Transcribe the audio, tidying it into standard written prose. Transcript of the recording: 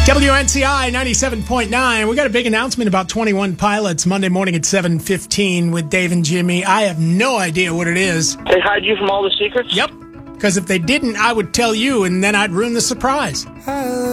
WNCI 97.9. We got a big announcement about 21 Pilots Monday morning at 7:15 with Dave and Jimmy. I have no idea what it is. They hide you from all the secrets? Yep. Because if they didn't, I would tell you, and then I'd ruin the surprise.